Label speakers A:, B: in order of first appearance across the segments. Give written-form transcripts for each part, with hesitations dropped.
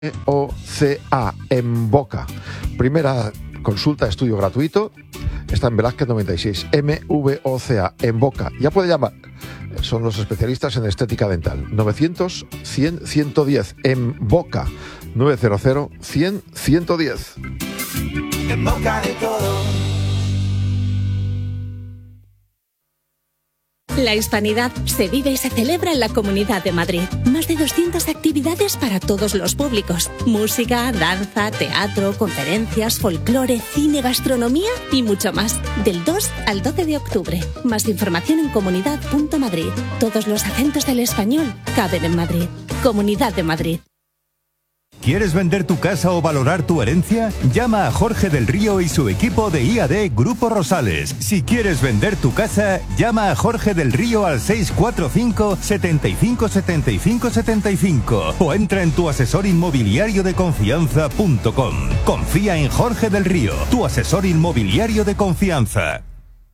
A: MVOCA en Boca. Primera consulta, estudio gratuito. Está en Velázquez 96. MVOCA en Boca. Ya puede llamar. Son los especialistas en estética dental. 900 100 110 en Boca. 900 100 110.
B: En boca de todos.
C: La hispanidad se vive y se celebra en la Comunidad de Madrid. Más de 200 actividades para todos los públicos. Música, danza, teatro, conferencias, folclore, cine, gastronomía y mucho más. Del 2 al 12 de octubre. Más información en comunidad.madrid. Todos los acentos del español caben en Madrid. Comunidad de Madrid.
D: ¿Quieres vender tu casa o valorar tu herencia? Llama a Jorge del Río y su equipo de IAD Grupo Rosales. Si quieres vender tu casa, llama a Jorge del Río al 645 75 75 75 o entra en tuasesorinmobiliariodeconfianza.com. Confía en Jorge del Río, tu asesor inmobiliario de confianza.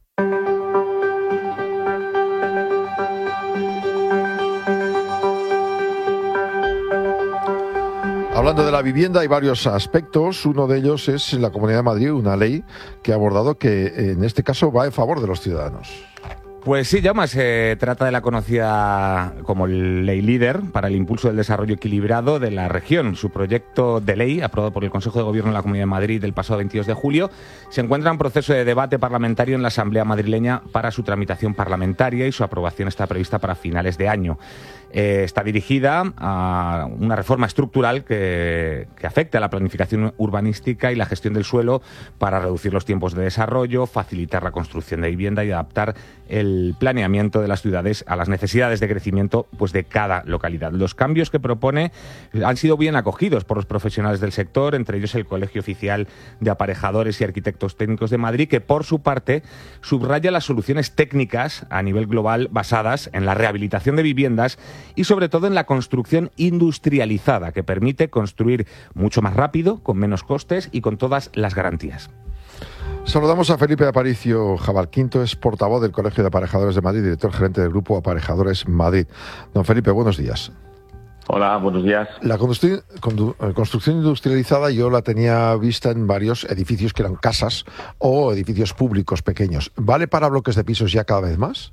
A: Hablando de la vivienda hay varios aspectos. Uno de ellos es en la Comunidad de Madrid una ley que ha abordado que en este caso va en favor de los ciudadanos.
E: Pues sí, Jaume, se trata de la conocida como Ley Líder para el impulso del desarrollo equilibrado de la región. Su proyecto de ley, aprobado por el Consejo de Gobierno de la Comunidad de Madrid el pasado 22 de julio, se encuentra en proceso de debate parlamentario en la Asamblea madrileña para su tramitación parlamentaria y su aprobación está prevista para finales de año. Está dirigida a una reforma estructural que afecte a la planificación urbanística y la gestión del suelo para reducir los tiempos de desarrollo, facilitar la construcción de vivienda y adaptar el planeamiento de las ciudades a las necesidades de crecimiento pues, de cada localidad. Los cambios que propone han sido bien acogidos por los profesionales del sector, entre ellos el Colegio Oficial de Aparejadores y Arquitectos Técnicos de Madrid, que por su parte subraya las soluciones técnicas a nivel global basadas en la rehabilitación de viviendas y sobre todo en la construcción industrializada, que permite construir mucho más rápido, con menos costes y con todas las garantías.
A: Saludamos a Felipe Aparicio Jabalquinto, es portavoz del Colegio de Aparejadores de Madrid, director gerente del Grupo Aparejadores Madrid. Don Felipe, buenos días.
F: Hola, buenos días.
A: La construcción industrializada yo la tenía vista en varios edificios que eran casas o edificios públicos pequeños. ¿Vale para bloques de pisos ya cada vez más?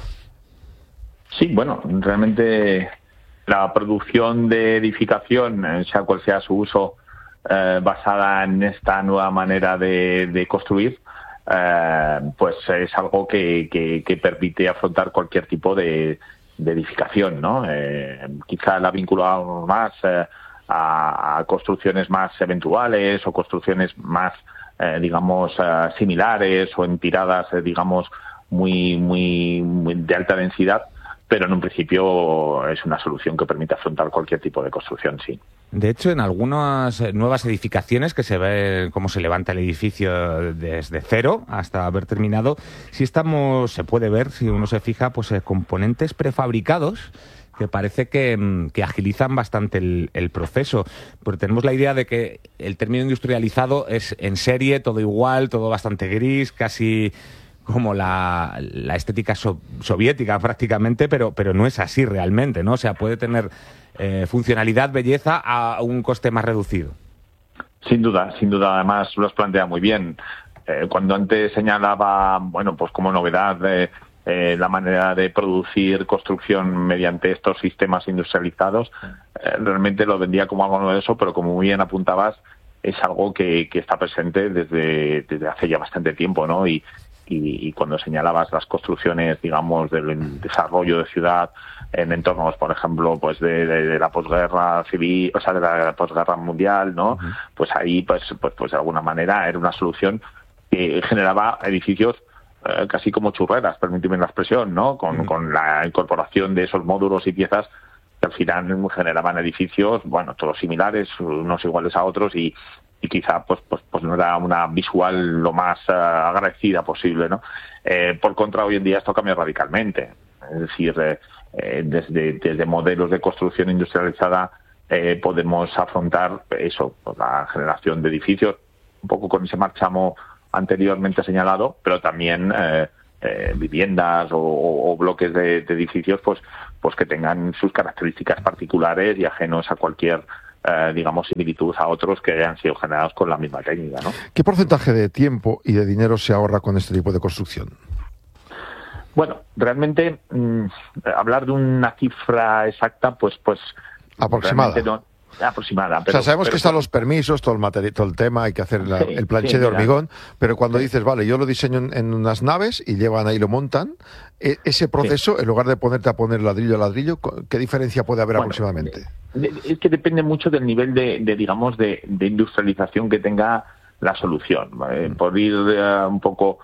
F: Sí, bueno, realmente la producción de edificación, sea cual sea su uso, basada en esta nueva manera de construir, pues es algo que permite afrontar cualquier tipo de edificación, ¿no? Quizá la vinculamos más a construcciones más eventuales o construcciones más, digamos, similares o en tiradas, digamos, muy de alta densidad, pero en un principio es una solución que permite afrontar cualquier tipo de construcción, sí.
E: De hecho, en algunas nuevas edificaciones que se ve cómo se levanta el edificio desde cero hasta haber terminado, sí se puede ver, si uno se fija, pues componentes prefabricados que parece que agilizan bastante el proceso. Porque tenemos la idea de que el término industrializado es en serie, todo igual, todo bastante gris, casi como la estética soviética prácticamente, pero no es así realmente, ¿no? O sea, puede tener funcionalidad, belleza a un coste más reducido.
F: Sin duda, además lo has planteado muy bien. Cuando antes señalaba, bueno, pues como novedad la manera de producir construcción mediante estos sistemas industrializados, realmente lo vendía como algo novedoso, pero como muy bien apuntabas, es algo que está presente desde hace ya bastante tiempo, ¿no? Y cuando señalabas las construcciones, digamos, del desarrollo de ciudad en entornos, por ejemplo, pues de la posguerra civil, o sea, de la posguerra mundial, ¿no? Uh-huh. Pues ahí, pues de alguna manera era una solución que generaba edificios casi como churreras, permíteme la expresión, ¿no? Con la incorporación de esos módulos y piezas que al final generaban edificios, bueno, todos similares, unos iguales a otros y quizá pues no era una visual lo más agradecida posible, ¿no? Por contra, hoy en día esto cambia radicalmente. Es decir, desde modelos de construcción industrializada podemos afrontar eso, la generación de edificios, un poco con ese marchamo anteriormente señalado, pero también viviendas o bloques de edificios pues que tengan sus características particulares y ajenos a cualquier digamos, similitud a otros que hayan sido generados con la misma técnica, ¿no?
A: ¿Qué porcentaje de tiempo y de dinero se ahorra con este tipo de construcción?
F: Bueno, realmente hablar de una cifra exacta, pues
A: aproximada.
F: Aproximada.
A: Pero, o sea, sabemos que están los permisos, todo el material, todo el tema, hay que hacer el planché de hormigón, pero cuando dices, vale, yo lo diseño en unas naves y llevan ahí, lo montan, ese proceso, en lugar de ponerte a poner ladrillo a ladrillo, ¿qué diferencia puede haber aproximadamente?
F: Es que depende mucho del nivel digamos, de industrialización que tenga la solución. Por ir un poco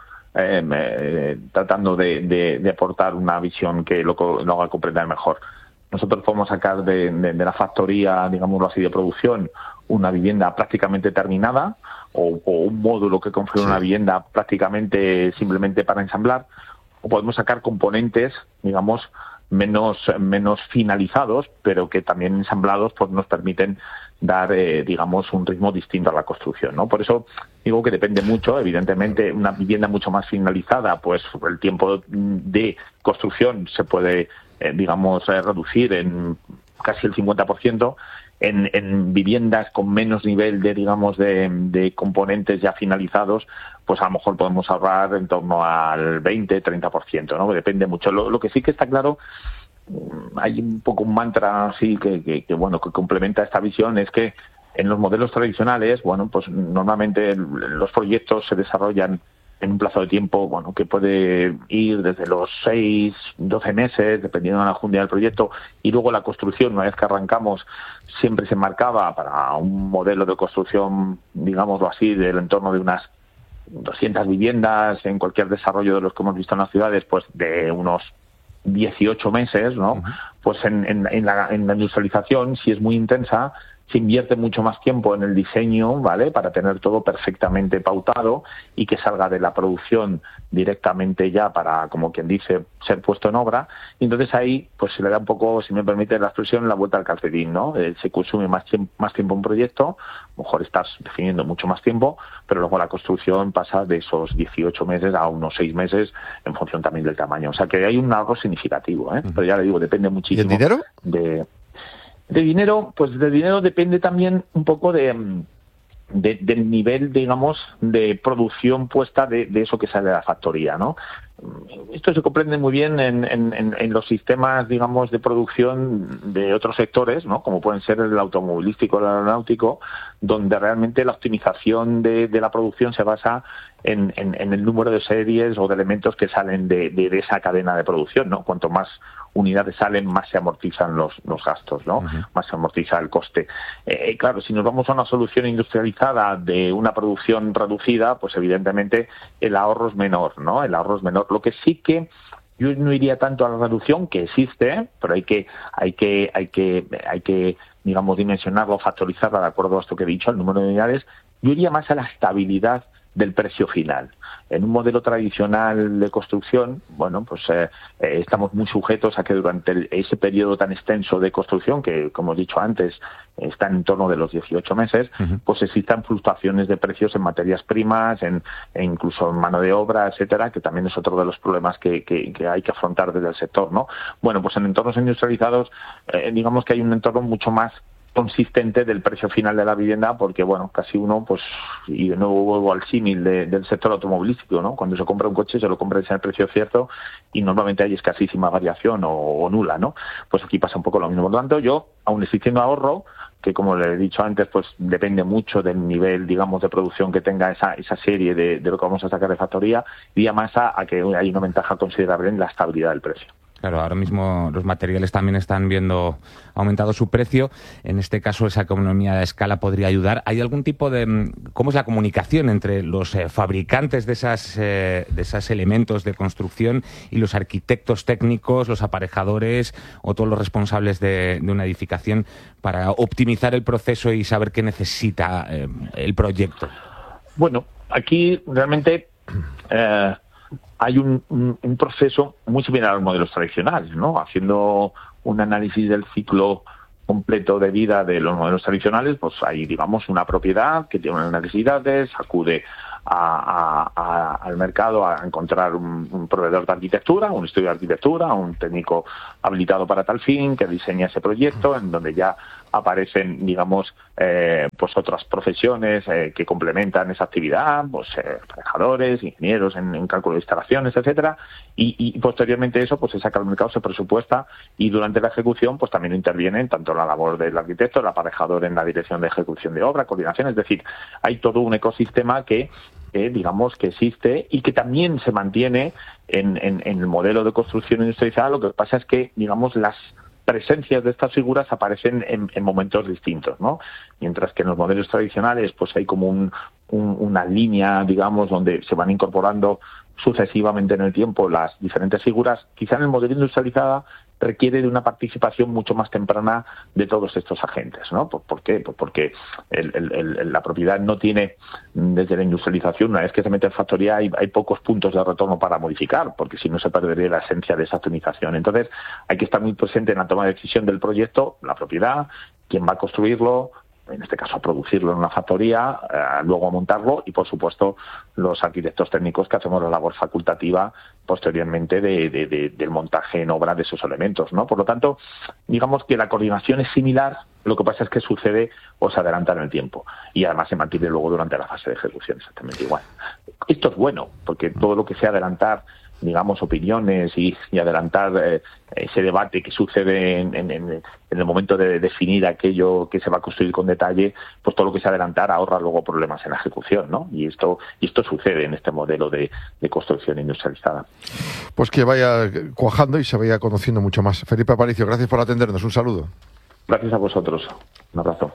F: tratando de aportar una visión que lo haga comprender mejor. Nosotros podemos sacar de la factoría, digámoslo así, de producción, una vivienda prácticamente terminada o un módulo que configura una vivienda prácticamente simplemente para ensamblar, o podemos sacar componentes, digamos, menos finalizados, pero que también ensamblados pues nos permiten dar, digamos, un ritmo distinto a la construcción, ¿no? Por eso digo que depende mucho. Evidentemente, una vivienda mucho más finalizada, pues el tiempo de construcción se puede digamos, reducir en casi el 50%, en viviendas con menos nivel de, digamos, de componentes ya finalizados, pues a lo mejor podemos ahorrar en torno al 20-30%, ¿no? Depende mucho. Lo que sí que está claro, hay un poco un mantra así que complementa esta visión, es que en los modelos tradicionales, bueno, pues normalmente los proyectos se desarrollan en un plazo de tiempo, bueno, que puede ir desde los 6, 12 meses, dependiendo de la enjundia del proyecto, y luego la construcción, una vez que arrancamos, siempre se marcaba para un modelo de construcción, digámoslo así, del entorno de unas 200 viviendas, en cualquier desarrollo de los que hemos visto en las ciudades, pues de unos 18 meses, ¿no? Uh-huh. Pues en la industrialización, si es muy intensa, se invierte mucho más tiempo en el diseño, ¿vale?, para tener todo perfectamente pautado y que salga de la producción directamente ya para, como quien dice, ser puesto en obra. Y entonces ahí pues se le da un poco, si me permite la expresión, la vuelta al calcetín, ¿no? Se consume más tiempo un proyecto, a lo mejor estás definiendo mucho más tiempo, pero luego la construcción pasa de esos 18 meses a unos 6 meses en función también del tamaño. O sea que hay un ahorro significativo, ¿eh? Pero ya le digo, depende muchísimo.
A: ¿Y el dinero?
F: De dinero, pues de dinero depende también un poco del nivel, digamos, de producción puesta de eso que sale de la factoría, ¿no? Esto se comprende muy bien en los sistemas, digamos, de producción de otros sectores, ¿no? Como pueden ser el automovilístico, el aeronáutico, donde realmente la optimización de la producción se basa en el número de series o de elementos que salen de esa cadena de producción, ¿no? Cuanto más unidades salen, más se amortizan los gastos, ¿no? Uh-huh. Más se amortiza el coste. Claro, si nos vamos a una solución industrializada de una producción reducida, pues evidentemente el ahorro es menor, ¿no? El ahorro es menor. Lo que sí que yo no iría tanto a la reducción, que existe, pero hay que digamos dimensionarlo, factorizarla de acuerdo a esto que he dicho, el número de unidades. Yo iría más a la estabilidad del precio final. En un modelo tradicional de construcción, bueno, pues estamos muy sujetos a que durante ese periodo tan extenso de construcción, que como he dicho antes, está en torno de los 18 meses, uh-huh, pues existan fluctuaciones de precios en materias primas, e incluso en mano de obra, etcétera, que también es otro de los problemas que hay que afrontar desde el sector, ¿no? Bueno, pues en entornos industrializados, digamos que hay un entorno mucho más consistente del precio final de la vivienda, porque bueno, casi uno, pues, y de nuevo vuelvo al símil del sector automovilístico, ¿no? Cuando se compra un coche se lo compra en el precio cierto y normalmente hay escasísima variación o nula, ¿no? Pues aquí pasa un poco lo mismo. Por lo tanto, yo, aun existiendo ahorro, que como le he dicho antes, pues depende mucho del nivel, digamos, de producción que tenga esa serie de lo que vamos a sacar de factoría, iría más a que hay una ventaja considerable en la estabilidad del precio.
E: Claro, ahora mismo los materiales también están viendo aumentado su precio. En este caso, esa economía de escala podría ayudar. ¿Hay algún tipo de... ¿Cómo es la comunicación entre los fabricantes de esos elementos de construcción y los arquitectos técnicos, los aparejadores o todos los responsables de una edificación para optimizar el proceso y saber qué necesita el proyecto?
F: Bueno, aquí realmente... hay un proceso muy similar a los modelos tradicionales, ¿no? Haciendo un análisis del ciclo completo de vida de los modelos tradicionales, pues hay, digamos, una propiedad que tiene unas necesidades, acude al mercado a encontrar un proveedor de arquitectura, un estudio de arquitectura, un técnico habilitado para tal fin, que diseña ese proyecto, en donde ya aparecen, digamos, pues otras profesiones que complementan esa actividad, pues trabajadores, ingenieros en cálculo de instalaciones, etcétera, y posteriormente eso pues se saca al mercado, se presupuesta, y durante la ejecución pues también intervienen tanto la labor del arquitecto, el aparejador en la dirección de ejecución de obra, coordinación, es decir, hay todo un ecosistema que digamos que existe y que también se mantiene en el modelo de construcción industrializada. Lo que pasa es que, digamos, las presencias de estas figuras aparecen en momentos distintos, ¿no? Mientras que en los modelos tradicionales pues hay como una línea, digamos, donde se van incorporando sucesivamente en el tiempo las diferentes figuras. Quizá en el modelo industrializado requiere de una participación mucho más temprana de todos estos agentes, ¿no? ¿Por qué? Pues porque la propiedad no tiene, desde la industrialización, una vez que se mete en factoría, hay pocos puntos de retorno para modificar, porque si no se perdería la esencia de esa optimización. Entonces, hay que estar muy presente en la toma de decisión del proyecto, la propiedad, quién va a construirlo, en este caso a producirlo en una factoría, luego a montarlo, y por supuesto los arquitectos técnicos que hacemos la labor facultativa posteriormente del montaje en obra de esos elementos, ¿no? Por lo tanto, digamos que la coordinación es similar, lo que pasa es que sucede o se adelanta en el tiempo, y además se mantiene luego durante la fase de ejecución exactamente igual. Esto es bueno, porque todo lo que sea adelantar, digamos, opiniones y adelantar ese debate que sucede en el momento de definir aquello que se va a construir con detalle, pues todo lo que se adelantar ahorra luego problemas en la ejecución, ¿no? Y esto sucede en este modelo de construcción industrializada.
A: Pues que vaya cuajando y se vaya conociendo mucho más. Felipe Aparicio, gracias por atendernos. Un saludo.
F: Gracias a vosotros. Un abrazo.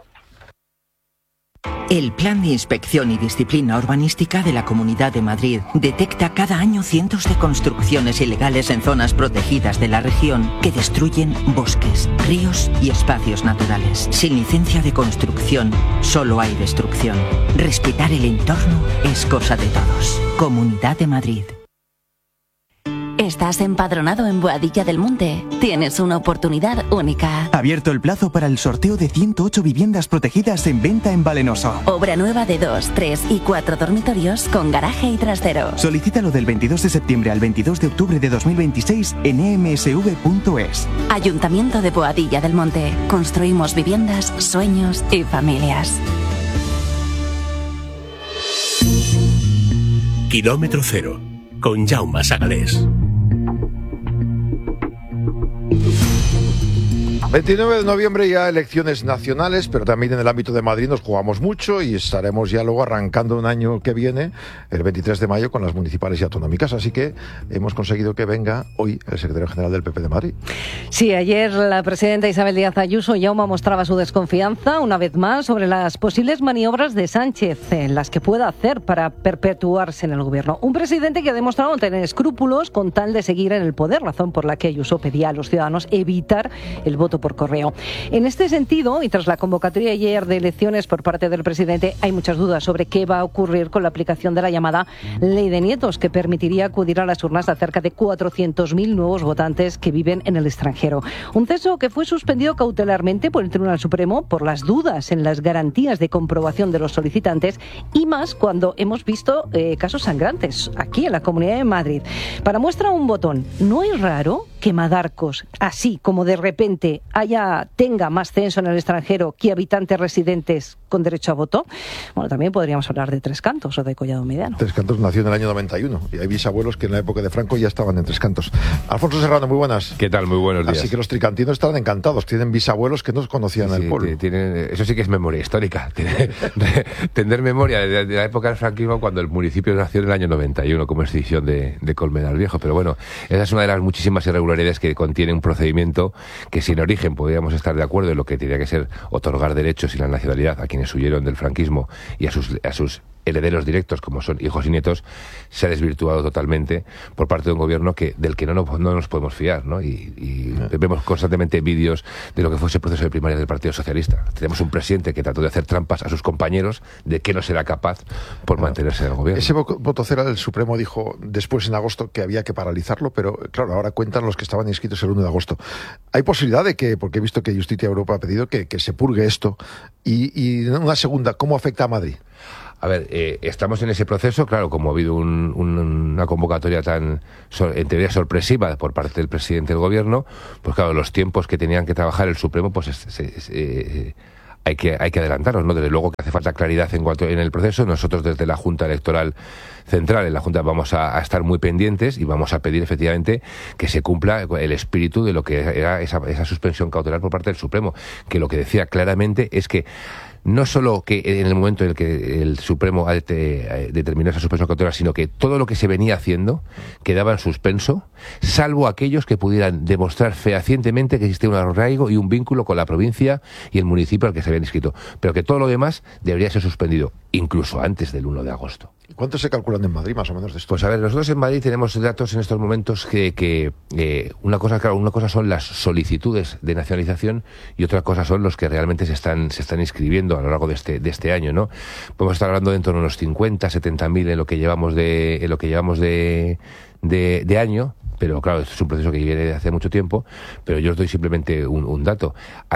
G: El Plan de Inspección y Disciplina Urbanística de la Comunidad de Madrid detecta cada año cientos de construcciones ilegales en zonas protegidas de la región que destruyen bosques, ríos y espacios naturales. Sin licencia de construcción, solo hay destrucción. Respetar el entorno es cosa de todos. Comunidad de Madrid.
C: ¿Estás empadronado en Boadilla del Monte? Tienes una oportunidad única.
H: Abierto el plazo para el sorteo de 108 viviendas protegidas en venta en Valenoso.
C: Obra nueva de 2, 3 y 4 dormitorios con garaje y trastero.
H: Solicítalo del 22 de septiembre al 22 de octubre de 2026 en emsv.es.
C: Ayuntamiento de Boadilla del Monte. Construimos viviendas, sueños y familias.
I: Kilómetro Cero, con Jaume Sagalés.
A: 29 de noviembre ya elecciones nacionales, pero también en el ámbito de Madrid nos jugamos mucho y estaremos ya luego arrancando un año que viene, el 23 de mayo, con las municipales y autonómicas. Así que hemos conseguido que venga hoy el secretario general del PP de Madrid.
J: Sí, ayer la presidenta Isabel Díaz Ayuso ya mostraba su desconfianza, una vez más, sobre las posibles maniobras de Sánchez, en las que pueda hacer para perpetuarse en el gobierno. Un presidente que ha demostrado no tener escrúpulos con tal de seguir en el poder, razón por la que Ayuso pedía a los ciudadanos evitar el voto por correo. En este sentido, y tras la convocatoria ayer de elecciones por parte del presidente, hay muchas dudas sobre qué va a ocurrir con la aplicación de la llamada Ley de Nietos, que permitiría acudir a las urnas a cerca de 400.000 nuevos votantes que viven en el extranjero. Un ceso que fue suspendido cautelarmente por el Tribunal Supremo por las dudas en las garantías de comprobación de los solicitantes, y más cuando hemos visto casos sangrantes aquí en la Comunidad de Madrid. Para muestra un botón, ¿no es raro que Madarcos, así como de repente tenga más censo en el extranjero que habitantes residentes con derecho a voto? Bueno, también podríamos hablar de Tres Cantos o de Collado Mediano.
A: Tres Cantos nació en el año 91 y hay bisabuelos que en la época de Franco ya estaban en Tres Cantos. Alfonso Serrano, muy buenas.
K: ¿Qué tal? Muy buenos días.
A: Así que los tricantinos están encantados, tienen bisabuelos que no conocían el pueblo.
K: Eso sí que es memoria histórica. Tener memoria de la época del franquismo, cuando el municipio nació en el año 91 como extinción de Colmenar Viejo. Pero bueno, esa es una de las muchísimas irregularidades que contiene un procedimiento que, sin origen, podríamos estar de acuerdo en lo que tenía que ser otorgar derechos y la nacionalidad a quienes huyeron del franquismo y a sus herederos directos, como son hijos y nietos, se ha desvirtuado totalmente por parte de un gobierno del que no nos podemos fiar, ¿no? Y vemos constantemente vídeos de lo que fue ese proceso de primaria del Partido Socialista. Tenemos un presidente que trató de hacer trampas a sus compañeros, de que no será capaz por mantenerse en el gobierno.
A: Ese vocero del Supremo dijo después, en agosto, que había que paralizarlo, pero claro, ahora cuentan los que estaban inscritos el 1 de agosto. ¿Hay posibilidad de que, porque he visto que Justicia Europa ha pedido que se purgue esto, y una segunda, ¿cómo afecta a Madrid?
K: A ver, estamos en ese proceso, claro, como ha habido una convocatoria tan, en teoría, sorpresiva por parte del presidente del gobierno, pues claro, los tiempos que tenían que trabajar el Supremo, pues hay que adelantarnos, ¿no? Desde luego que hace falta claridad en el proceso. Nosotros desde la Junta Electoral Central, en la Junta, vamos a estar muy pendientes y vamos a pedir efectivamente que se cumpla el espíritu de lo que era esa suspensión cautelar por parte del Supremo, que lo que decía claramente es que no solo que en el momento en el que el Supremo determinó esa suspensión cautelar, sino que todo lo que se venía haciendo quedaba en suspenso, salvo aquellos que pudieran demostrar fehacientemente que existe un arraigo y un vínculo con la provincia y el municipio al que se habían inscrito, pero que todo lo demás debería ser suspendido, incluso antes del 1 de agosto.
A: ¿Cuántos se calculan en Madrid, más o menos, de esto?
K: Pues a ver, nosotros en Madrid tenemos datos en estos momentos que una cosa son las solicitudes de nacionalización y otra cosa son los que realmente se están inscribiendo a lo largo de este año, ¿no? Podemos estar hablando de en torno a unos 50, 70.000 en lo que llevamos de año. Pero claro, esto es un proceso que viene de hace mucho tiempo, pero yo os doy simplemente un dato.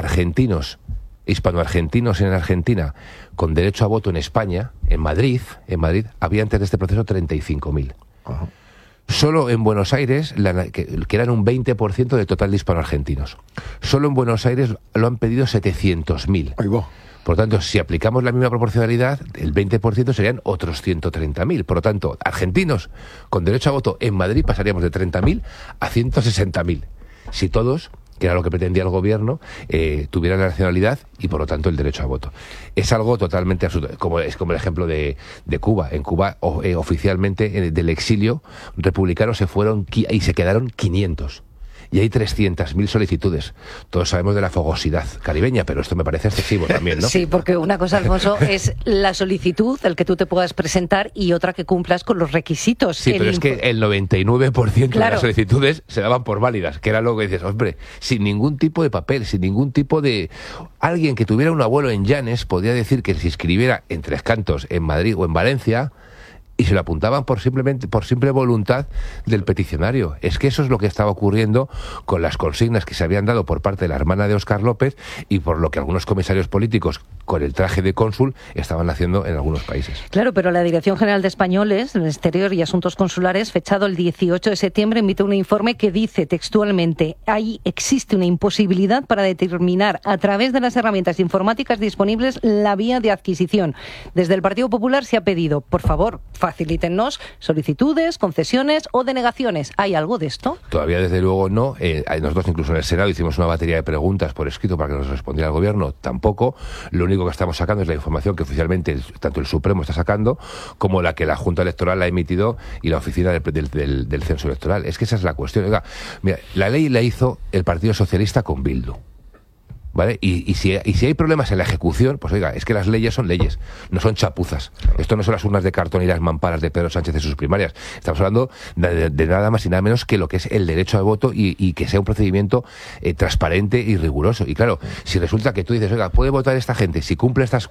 K: Hispanoargentinos en Argentina con derecho a voto en España, en Madrid, había antes de este proceso 35.000. Uh-huh. Solo en Buenos Aires, que eran un 20% del total de hispanoargentinos, solo en Buenos Aires lo han pedido 700.000. Ahí va. Por lo tanto, si aplicamos la misma proporcionalidad, el 20% serían otros 130.000. Por lo tanto, argentinos con derecho a voto en Madrid pasaríamos de 30.000 a 160.000. Si todos, que era lo que pretendía el gobierno, tuvieran la nacionalidad y por lo tanto el derecho a voto. Es algo totalmente absurdo, como el ejemplo de Cuba. En Cuba, oficialmente, del exilio republicano se fueron y se quedaron 500. Y hay 300.000 solicitudes. Todos sabemos de la fogosidad caribeña, pero esto me parece excesivo también, ¿no?
J: Sí, porque una cosa, Alfonso, es la solicitud, el que tú te puedas presentar, y otra que cumplas con los requisitos.
K: Sí, pero es que el 99% de las solicitudes se daban por válidas, que era lo que dices, hombre, sin ningún tipo de papel, sin ningún tipo de... Alguien que tuviera un abuelo en Llanes podía decir que se inscribiera en Tres Cantos, en Madrid o en Valencia, y se lo apuntaban por simple voluntad del peticionario. Es que eso es lo que estaba ocurriendo con las consignas que se habían dado por parte de la hermana de Óscar López y por lo que algunos comisarios políticos con el traje de cónsul estaban haciendo en algunos países.
J: Claro, pero la Dirección General de Españoles en el Exterior y Asuntos Consulares, fechado el 18 de septiembre, emite un informe que dice textualmente: ahí existe una imposibilidad para determinar a través de las herramientas informáticas disponibles la vía de adquisición. Desde el Partido Popular se ha pedido, por favor, facilítennos solicitudes, concesiones o denegaciones. ¿Hay algo de esto?
K: Todavía, desde luego, no. Nosotros incluso en el Senado hicimos una batería de preguntas por escrito para que nos respondiera el Gobierno. Tampoco. Lo único que estamos sacando es la información que oficialmente tanto el Supremo está sacando como la que la Junta Electoral ha emitido y la oficina del Censo Electoral. Es que esa es la cuestión. Oiga, mira, la ley la hizo el Partido Socialista con Bildu, ¿vale? Y si hay problemas en la ejecución, pues oiga, es que las leyes son leyes, no son chapuzas. Esto no son las urnas de cartón y las mamparas de Pedro Sánchez de sus primarias. Estamos hablando de nada más y nada menos que lo que es el derecho al voto y que sea un procedimiento transparente y riguroso. Y claro, si resulta que tú dices, oiga, puede votar esta gente si cumple estas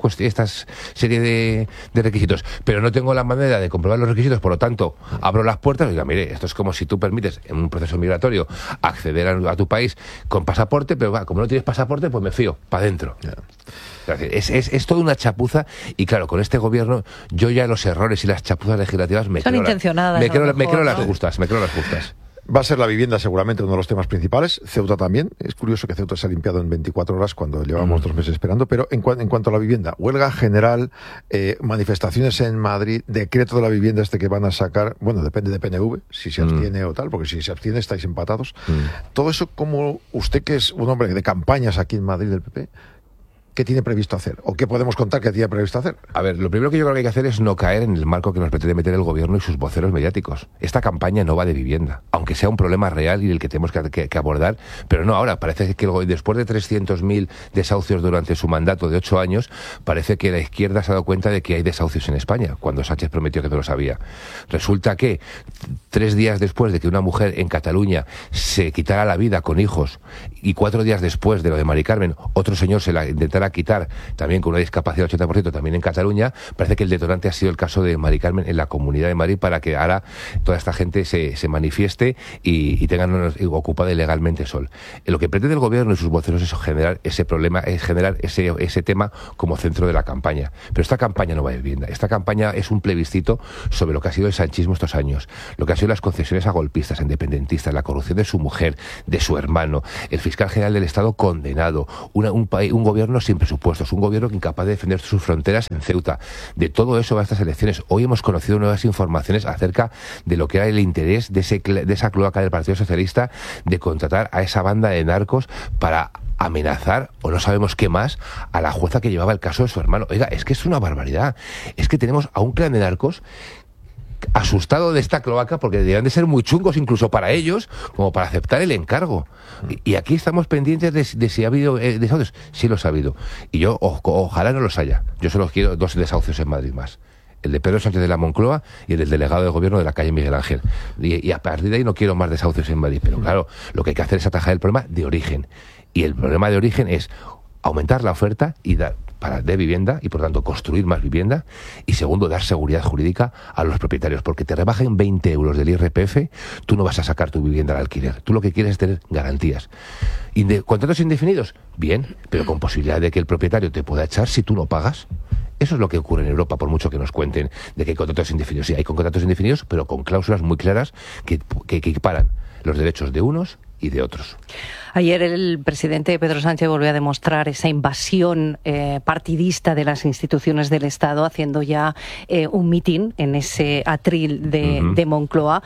K: serie de requisitos, pero no tengo la manera de comprobar los requisitos, por lo tanto, abro las puertas. Oiga, mire, esto es como si tú permites en un proceso migratorio acceder a tu país con pasaporte, pero como no tienes pasaporte, pues me fío, para adentro. Es toda una chapuza y claro, con este gobierno yo ya los errores y las chapuzas legislativas me creo las justas.
A: Va a ser la vivienda seguramente uno de los temas principales. Ceuta también. Es curioso que Ceuta se ha limpiado en 24 horas cuando llevamos 2 meses esperando. Pero en cuanto a la vivienda, huelga general, manifestaciones en Madrid, decreto de la vivienda que van a sacar, bueno, depende de PNV, si se abstiene o tal, porque si se abstiene estáis empatados. Todo eso, como usted que es un hombre de campañas aquí en Madrid del PP, ¿qué tiene previsto hacer? ¿O qué podemos contar que tiene previsto hacer?
K: A ver, lo primero que yo creo que hay que hacer es no caer en el marco que nos pretende meter el gobierno y sus voceros mediáticos. Esta campaña no va de vivienda, aunque sea un problema real y el que tenemos que abordar, pero no ahora. Parece que después de 300.000 desahucios durante su mandato de 8 años, parece que la izquierda se ha dado cuenta de que hay desahucios en España, cuando Sánchez prometió que no lo sabía. Resulta que 3 días después de que una mujer en Cataluña se quitara la vida con hijos y 4 días después de lo de Mari Carmen, otro señor se la intentara a quitar también con una discapacidad del 80% también en Cataluña. Parece que el detonante ha sido el caso de Mari Carmen en la Comunidad de Madrid, para que ahora toda esta gente se manifieste y tengan ocupada ilegalmente Sol. Lo que pretende el gobierno y sus voceros es generar ese problema, es generar ese tema como centro de la campaña. Pero esta campaña no va de vivienda. Esta campaña es un plebiscito sobre lo que ha sido el sanchismo estos años, lo que ha sido las concesiones a golpistas, a independentistas, la corrupción de su mujer, de su hermano, el fiscal general del Estado condenado, un gobierno sin presupuestos, un gobierno incapaz de defender sus fronteras en Ceuta. De todo eso va a estas elecciones. Hoy hemos conocido nuevas informaciones acerca de lo que era el interés de esa cloaca del Partido Socialista de contratar a esa banda de narcos para amenazar, o no sabemos qué más, a la jueza que llevaba el caso de su hermano. Oiga, es que es una barbaridad. Es que tenemos a un clan de narcos asustado de esta cloaca, porque deberían de ser muy chungos incluso para ellos, como para aceptar el encargo. Y aquí estamos pendientes de si ha habido desahucios. Sí los ha habido. Y yo, ojalá no los haya. Yo solo quiero 2 desahucios en Madrid más. El de Pedro Sánchez de la Moncloa y el del delegado de gobierno de la calle Miguel Ángel. Y a partir de ahí no quiero más desahucios en Madrid. Pero claro, lo que hay que hacer es atajar el problema de origen. Y el problema de origen es aumentar la oferta y de vivienda, y por tanto construir más vivienda, y segundo, dar seguridad jurídica a los propietarios, porque te rebajen 20 euros del IRPF, tú no vas a sacar tu vivienda al alquiler. Tú lo que quieres es tener garantías. ¿Contratos indefinidos? Bien, pero con posibilidad de que el propietario te pueda echar si tú no pagas. Eso es lo que ocurre en Europa, por mucho que nos cuenten de que hay contratos indefinidos. Sí, hay contratos indefinidos, pero con cláusulas muy claras que equiparan los derechos de unos y de otros.
J: Ayer el presidente Pedro Sánchez volvió a demostrar esa invasión partidista de las instituciones del Estado, haciendo ya un mitin en ese atril de Moncloa,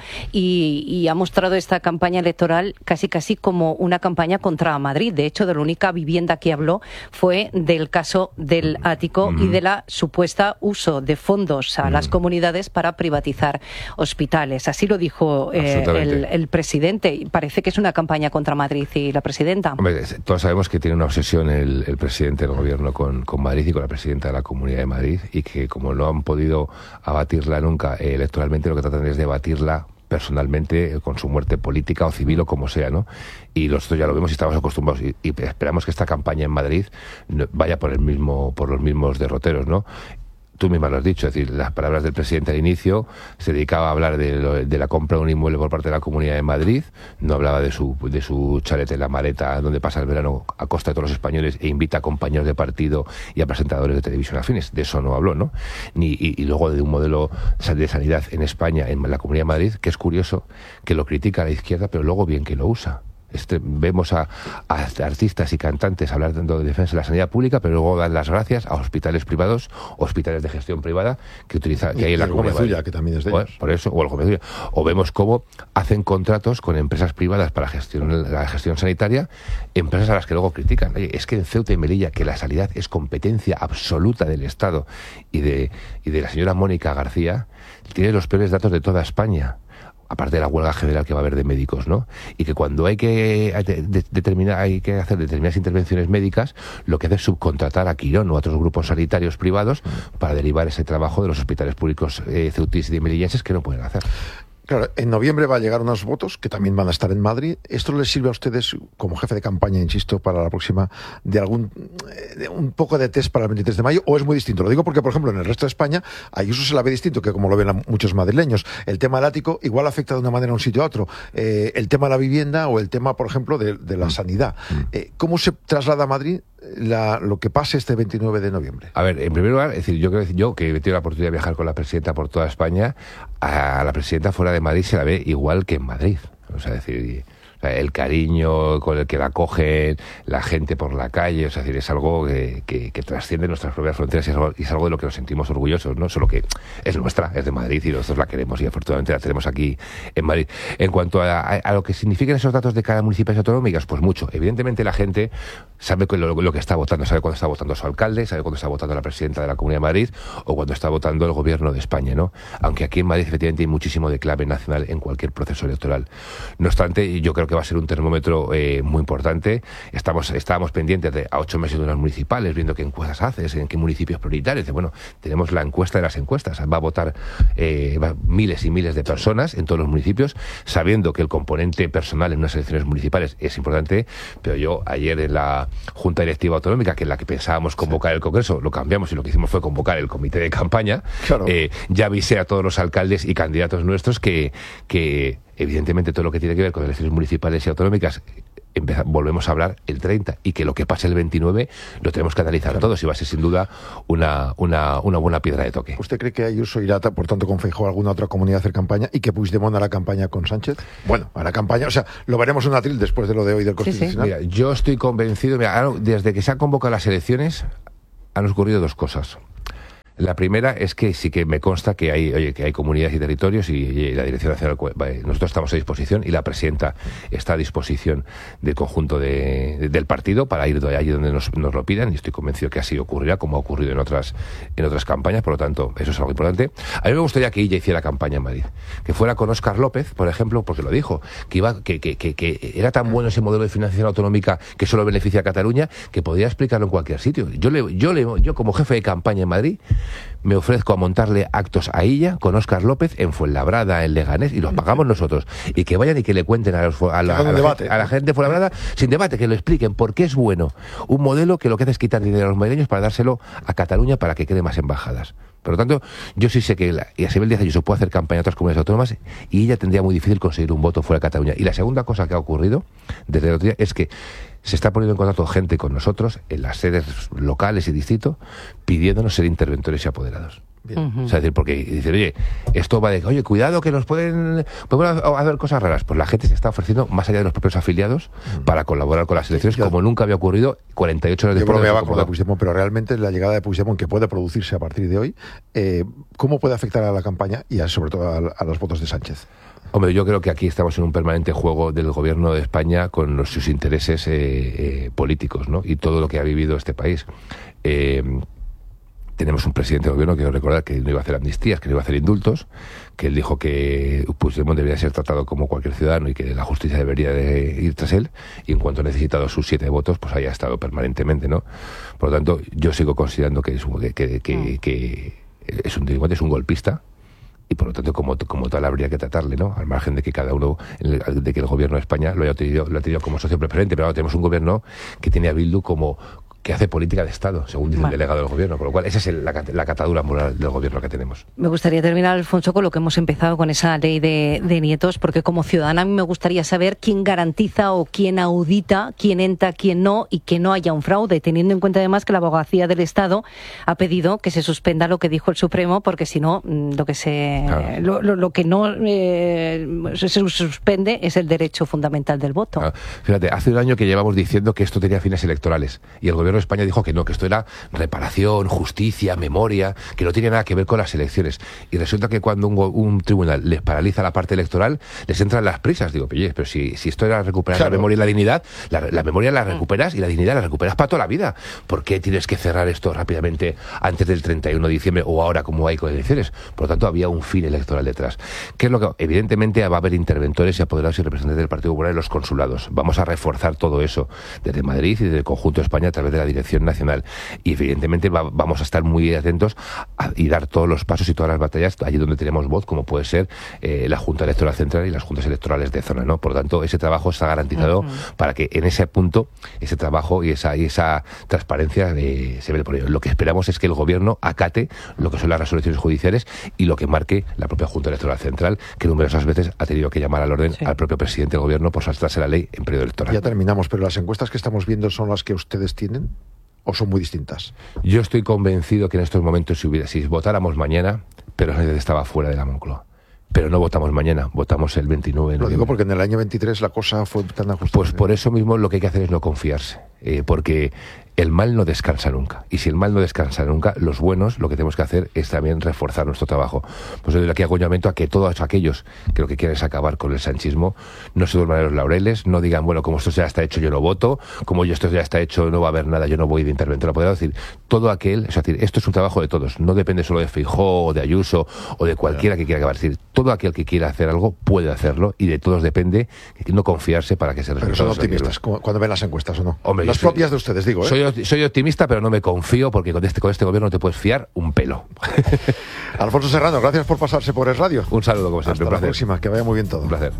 J: y ha mostrado esta campaña electoral casi como una campaña contra Madrid. De hecho, de la única vivienda que habló fue del caso del ático y de la supuesta uso de fondos a las comunidades para privatizar hospitales. Así lo dijo el presidente. Parece que es una campaña contra Madrid y la presidenta.
K: Hombre, todos sabemos que tiene una obsesión el presidente del gobierno con Madrid y con la presidenta de la Comunidad de Madrid, y que como no han podido abatirla nunca electoralmente, lo que tratan es de abatirla personalmente, con su muerte política o civil o como sea, ¿no? Y nosotros ya lo vemos y estamos acostumbrados, y esperamos que esta campaña en Madrid vaya por los mismos derroteros, ¿no? Tú misma lo has dicho, es decir, las palabras del presidente al inicio se dedicaba a hablar de la compra de un inmueble por parte de la Comunidad de Madrid, no hablaba de su chalet en la maleta donde pasa el verano a costa de todos los españoles e invita a compañeros de partido y a presentadores de televisión afines. De eso no habló, ¿no? Y luego de un modelo de sanidad en España, en la Comunidad de Madrid, que es curioso que lo critica a la izquierda, pero luego bien que lo usa. Vemos a artistas y cantantes hablar tanto de defensa de la sanidad pública, pero luego dan las gracias a hospitales privados, hospitales de gestión privada que hay en la Comunidad de Madrid,
A: que también es de ellos.
K: Por eso, o el Gómez Ulla. O vemos cómo hacen contratos con empresas privadas para la gestión sanitaria, empresas a las que luego critican. Oye, es que en Ceuta y Melilla, que la sanidad es competencia absoluta del Estado y de la señora Mónica García, tiene los peores datos de toda España, aparte de la huelga general que va a haber de médicos, ¿no? Y que cuando hay que hacer determinadas intervenciones médicas, lo que hace es subcontratar a Quirón o a otros grupos sanitarios privados para derivar ese trabajo de los hospitales públicos ceutíes y melillenses, que no pueden hacer.
A: Claro, en noviembre va a llegar unos votos que también van a estar en Madrid. ¿Esto les sirve a ustedes, como jefe de campaña, insisto, para la próxima, de un poco de test para el 23 de mayo? ¿O es muy distinto? Lo digo porque, por ejemplo, en el resto de España, a Ayuso se la ve distinto que como lo ven muchos madrileños. El tema del ático igual afecta de una manera a un sitio a otro. El tema de la vivienda o el tema, por ejemplo, de la sanidad. ¿Cómo se traslada a Madrid lo que pase este 29 de noviembre?
K: A ver, en primer lugar, es decir, yo que he tenido la oportunidad de viajar con la presidenta por toda España, a la presidenta fuera de Madrid se la ve igual que en Madrid. O sea, es decir, el cariño con el que la acogen la gente por la calle, es decir, es algo que trasciende nuestras propias fronteras y es algo de lo que nos sentimos orgullosos, ¿no? Solo que es nuestra, es de Madrid y nosotros la queremos y afortunadamente la tenemos aquí en Madrid. En cuanto a lo que significan esos datos de cada municipio y autonómicas, pues mucho. Evidentemente la gente sabe lo que está votando, sabe cuándo está votando su alcalde, sabe cuándo está votando la presidenta de la Comunidad de Madrid o cuándo está votando el gobierno de España, ¿no? Aunque aquí en Madrid efectivamente hay muchísimo declave nacional en cualquier proceso electoral. No obstante, yo creo que que va a ser un termómetro muy importante. Estábamos pendientes a 8 meses de unas municipales, viendo qué encuestas haces, en qué municipios prioritarios. Bueno, tenemos la encuesta de las encuestas. Va a votar miles y miles de personas en todos los municipios, sabiendo que el componente personal en unas elecciones municipales es importante. Pero yo ayer en la Junta Directiva Autonómica, que en la que pensábamos convocar el Congreso, lo cambiamos y lo que hicimos fue convocar el comité de campaña. Claro. Ya avisé a todos los alcaldes y candidatos nuestros que evidentemente todo lo que tiene que ver con elecciones municipales y autonómicas volvemos a hablar el 30 y que lo que pase el 29 lo tenemos que analizar todos y va a ser sin duda una buena piedra de toque.
A: ¿Usted cree que Ayuso irá, por tanto, con Feijóo a alguna otra comunidad a hacer campaña y que Puigdemont hará campaña con Sánchez? Bueno, hará campaña, o sea, lo veremos en abril después de lo de hoy del Constitucional.
K: Mira, yo estoy convencido, desde que se han convocado las elecciones han ocurrido dos cosas. La primera es que sí que me consta que hay comunidades y territorios y la Dirección Nacional, nosotros estamos a disposición y la presidenta está a disposición del conjunto del partido para ir allí donde nos lo pidan y estoy convencido que así ocurrirá como ha ocurrido en otras campañas, por lo tanto eso es algo importante. A mí me gustaría que ella hiciera campaña en Madrid, que fuera con Óscar López, por ejemplo, porque lo dijo, que era tan bueno ese modelo de financiación autonómica que solo beneficia a Cataluña que podía explicarlo en cualquier sitio. Yo como jefe de campaña en Madrid me ofrezco a montarle actos a ella con Óscar López en Fuenlabrada, en Leganés, y los pagamos nosotros. Y que vayan y que le cuenten a la gente de Fuenlabrada, sin debate, que lo expliquen por qué es bueno un modelo que lo que hace es quitar dinero a los madrileños para dárselo a Cataluña para que cree más embajadas. Por lo tanto, yo sí sé que Isabel Díaz Ayuso puede hacer campaña a otras comunidades autónomas y ella tendría muy difícil conseguir un voto fuera de Cataluña. Y la segunda cosa que ha ocurrido desde el otro día es que se está poniendo en contacto gente con nosotros en las sedes locales y distrito pidiéndonos ser interventores y apoderados. O sea, decir, porque dicen, oye, esto va de, oye, cuidado que nos pueden hacer cosas raras. Pues la gente se está ofreciendo, más allá de los propios afiliados, para colaborar con las elecciones, como nunca había ocurrido 48 horas después.
A: Yo bromeaba con Puigdemont, pero realmente la llegada de Puigdemont, que puede producirse a partir de hoy, ¿cómo puede afectar a la campaña y sobre todo a los votos de Sánchez?
K: Hombre, yo creo que aquí estamos en un permanente juego del gobierno de España con sus intereses políticos, ¿no? Y todo lo que ha vivido este país. Tenemos un presidente de gobierno que quiero recordar que no iba a hacer amnistías, que no iba a hacer indultos, que él dijo que Puigdemont debería ser tratado como cualquier ciudadano y que la justicia debería de ir tras él, y en cuanto ha necesitado sus 7 votos, pues haya estado permanentemente, ¿no? Por lo tanto, yo sigo considerando que es un delincuente, es un golpista, y por lo tanto como tal habría que tratarle, ¿no? Al margen de que cada uno, de que el gobierno de España lo ha tenido como socio preferente, pero ahora tenemos un gobierno que tiene a Bildu que hace política de Estado, según dice el delegado del gobierno, con lo cual esa es la catadura moral del gobierno que tenemos.
J: Me gustaría terminar, Alfonso, con lo que hemos empezado con esa ley de nietos, porque como ciudadana a mí me gustaría saber quién garantiza o quién audita, quién entra, quién no, y que no haya un fraude, teniendo en cuenta además que la Abogacía del Estado ha pedido que se suspenda lo que dijo el Supremo, porque si no, lo que no se suspende es el derecho fundamental del voto.
K: Claro. Fíjate, hace un año que llevamos diciendo que esto tenía fines electorales, y el gobierno de España dijo que no, que esto era reparación, justicia, memoria, que no tiene nada que ver con las elecciones. Y resulta que cuando un tribunal les paraliza la parte electoral, les entran las prisas. Digo, pero si esto era recuperar la memoria y la dignidad, la memoria la recuperas y la dignidad la recuperas para toda la vida. ¿Por qué tienes que cerrar esto rápidamente antes del 31 de diciembre o ahora como hay con elecciones? Por lo tanto, había un fin electoral detrás. ¿Qué es lo que? Evidentemente va a haber interventores y apoderados y representantes del Partido Popular en los consulados. Vamos a reforzar todo eso desde Madrid y desde el conjunto de España a través de la Dirección Nacional, y evidentemente vamos a estar muy atentos y dar todos los pasos y todas las batallas allí donde tenemos voz, como puede ser la Junta Electoral Central y las juntas electorales de zona, ¿no? Por lo tanto, ese trabajo está garantizado para que en ese punto, ese trabajo y esa transparencia se ve por ello. Lo que esperamos es que el gobierno acate lo que son las resoluciones judiciales y lo que marque la propia Junta Electoral Central, que numerosas veces ha tenido que llamar al orden al propio presidente del gobierno por saltarse la ley en periodo electoral.
A: Ya terminamos, pero las encuestas que estamos viendo son las que ustedes tienen, ¿o son muy distintas?
K: Yo estoy convencido que en estos momentos, si votáramos mañana, pero Sánchez estaba fuera de la Moncloa. Pero no votamos mañana, votamos el 29 de noviembre.
A: Lo digo porque en el año 23 la cosa fue tan ajustada.
K: Pues por eso mismo lo que hay que hacer es no confiarse, porque el mal no descansa nunca. Y si el mal no descansa nunca, los buenos lo que tenemos que hacer es también reforzar nuestro trabajo. Pues yo doy aquí acompañamiento a que todos aquellos que lo que quieren es acabar con el sanchismo no se duerman en los laureles, no digan, bueno, como esto ya está hecho yo no voto, como esto ya está hecho no va a haber nada, yo no voy de interventor apoderado. Es decir, todo aquel, es decir, esto es un trabajo de todos, no depende solo de Feijóo o de Ayuso o de cualquiera que quiera acabar. Es decir, todo aquel que quiera hacer algo puede hacerlo y de todos depende no confiarse para que se
A: resulte. Pero son optimistas cuando ven las encuestas, ¿o no?
K: Hombre,
A: las propias de ustedes, digo, ¿eh?
K: Soy optimista, pero no me confío porque con este gobierno no te puedes fiar un pelo.
A: Alfonso Serrano, gracias por pasarse por Es Radio.
K: Un saludo, como siempre.
A: Hasta la próxima, que vaya muy bien todo.
K: Un placer.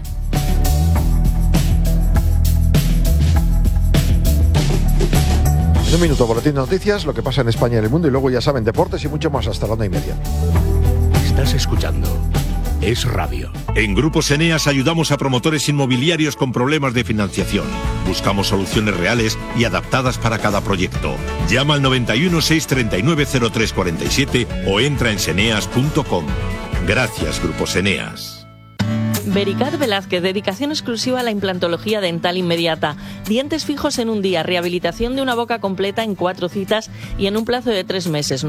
A: En un minuto, boletín de noticias, lo que pasa en España y en el mundo, y luego ya saben, deportes y mucho más hasta la 1:30.
I: Estás escuchando Es Radio.
L: En Grupos Eneas ayudamos a promotores inmobiliarios con problemas de financiación. Buscamos soluciones reales y adaptadas para cada proyecto. Llama al 91 639 0347 o entra en seneas.com. Gracias, Grupos Eneas.
M: Vericat Velázquez, dedicación exclusiva a la implantología dental inmediata. Dientes fijos en un día, rehabilitación de una boca completa en 4 citas y en un plazo de 3 meses.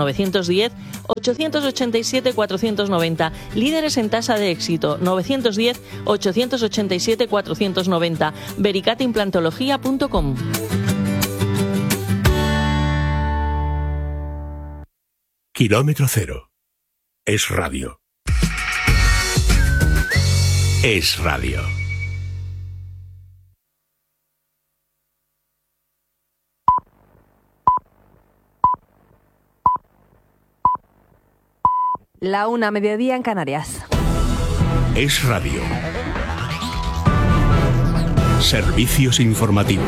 M: 910-887-490. Líderes en tasa de éxito. 910-887-490. vericatimplantología.com.
I: Kilómetro Cero. Es Radio. Es Radio.
N: La 1, mediodía en Canarias.
I: Es Radio. Servicios informativos.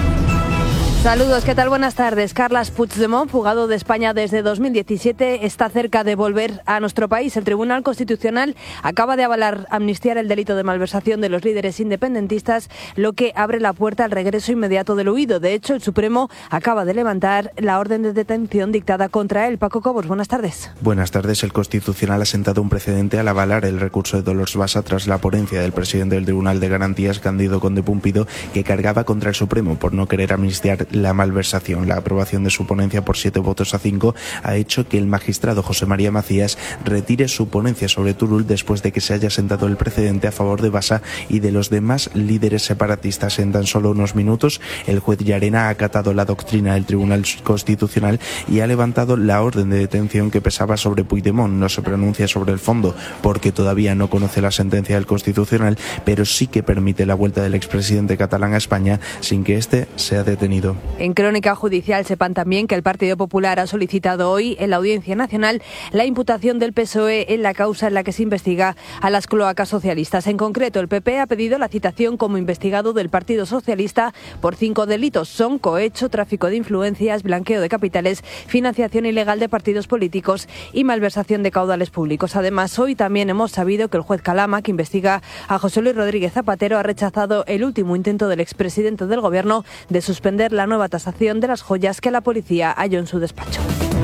N: Saludos, ¿qué tal? Buenas tardes. Carles Puigdemont, fugado de España desde 2017, está cerca de volver a nuestro país. El Tribunal Constitucional acaba de amnistiar el delito de malversación de los líderes independentistas, lo que abre la puerta al regreso inmediato del huido. De hecho, el Supremo acaba de levantar la orden de detención dictada contra él. Paco Cobos, buenas tardes.
O: Buenas tardes. El Constitucional ha sentado un precedente al avalar el recurso de Dolors Bassa tras la ponencia del presidente del Tribunal de Garantías, Cándido Conde Pumpido, que cargaba contra el Supremo por no querer amnistiar la malversación. La aprobación de su ponencia por 7 votos a 5 ha hecho que el magistrado José María Macías retire su ponencia sobre Turull después de que se haya sentado el precedente a favor de Bassa y de los demás líderes separatistas. En tan solo unos minutos, el juez Llarena ha acatado la doctrina del Tribunal Constitucional y ha levantado la orden de detención que pesaba sobre Puigdemont. No se pronuncia sobre el fondo porque todavía no conoce la sentencia del Constitucional, pero sí que permite la vuelta del expresidente catalán a España sin que éste sea detenido.
N: En crónica judicial sepan también que el Partido Popular ha solicitado hoy en la Audiencia Nacional la imputación del PSOE en la causa en la que se investiga a las cloacas socialistas. En concreto, el PP ha pedido la citación como investigado del Partido Socialista por 5 delitos. Son cohecho, tráfico de influencias, blanqueo de capitales, financiación ilegal de partidos políticos y malversación de caudales públicos. Además, hoy también hemos sabido que el juez Calama, que investiga a José Luis Rodríguez Zapatero, ha rechazado el último intento del expresidente del Gobierno de suspender la nueva tasación de las joyas que la policía halló en su despacho.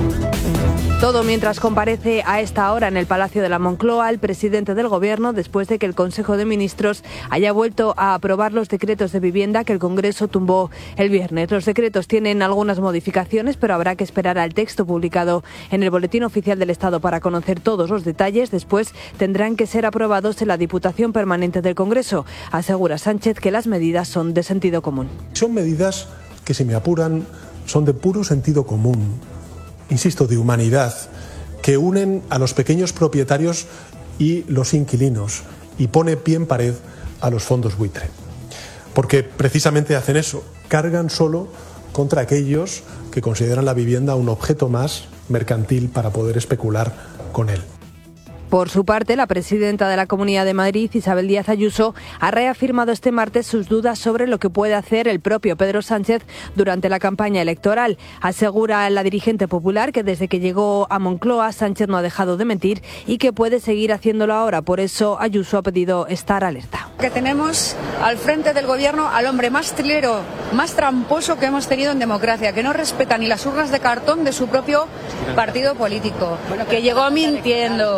N: Todo mientras comparece a esta hora en el Palacio de la Moncloa el presidente del Gobierno después de que el Consejo de Ministros haya vuelto a aprobar los decretos de vivienda que el Congreso tumbó el viernes. Los decretos tienen algunas modificaciones, pero habrá que esperar al texto publicado en el Boletín Oficial del Estado para conocer todos los detalles. Después tendrán que ser aprobados en la Diputación Permanente del Congreso. Asegura Sánchez que las medidas son de sentido común.
P: Son medidas que, si me apuran, son de puro sentido común, insisto, de humanidad, que unen a los pequeños propietarios y los inquilinos y pone pie en pared a los fondos buitre. Porque precisamente hacen eso, cargan solo contra aquellos que consideran la vivienda un objeto más mercantil para poder especular con él.
N: Por su parte, la presidenta de la Comunidad de Madrid, Isabel Díaz Ayuso, ha reafirmado este martes sus dudas sobre lo que puede hacer el propio Pedro Sánchez durante la campaña electoral. Asegura la dirigente popular que desde que llegó a Moncloa, Sánchez no ha dejado de mentir y que puede seguir haciéndolo ahora. Por eso, Ayuso ha pedido estar alerta.
Q: Que tenemos al frente del Gobierno al hombre más trilero, más tramposo que hemos tenido en democracia, que no respeta ni las urnas de cartón de su propio partido político, que llegó mintiendo,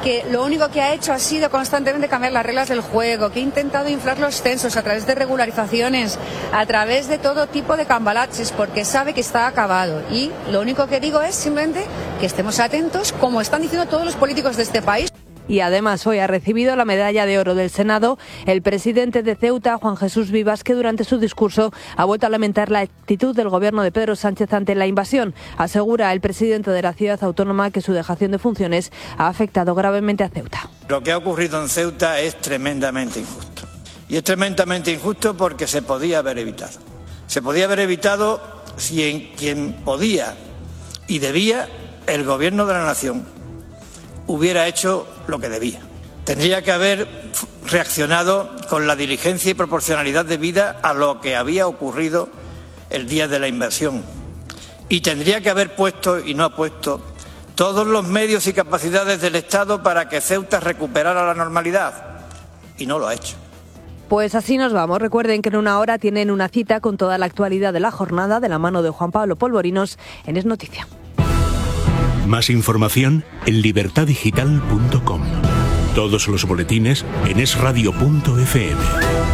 Q: que lo único que ha hecho ha sido constantemente cambiar las reglas del juego, que ha intentado inflar los censos a través de regularizaciones, a través de todo tipo de cambalaches, porque sabe que está acabado. Y lo único que digo es simplemente que estemos atentos, como están diciendo todos los políticos de este país.
N: Y además hoy ha recibido la medalla de oro del Senado el presidente de Ceuta, Juan Jesús Vivas, que durante su discurso ha vuelto a lamentar la actitud del gobierno de Pedro Sánchez ante la invasión. Asegura el presidente de la ciudad autónoma que su dejación de funciones ha afectado gravemente a Ceuta.
R: Lo que ha ocurrido en Ceuta es tremendamente injusto. Y es tremendamente injusto porque se podía haber evitado. Se podía haber evitado si en quien podía y debía, el gobierno de la nación hubiera hecho lo que debía. Tendría que haber reaccionado con la diligencia y proporcionalidad debida a lo que había ocurrido el día de la invasión. Y tendría que haber puesto, y no ha puesto, todos los medios y capacidades del Estado para que Ceuta recuperara la normalidad. Y no lo ha hecho.
N: Pues así nos vamos. Recuerden que en una hora tienen una cita con toda la actualidad de la jornada de la mano de Juan Pablo Polvorinos en Es Noticia.
I: Más información en libertadigital.com. Todos los boletines en esradio.fm.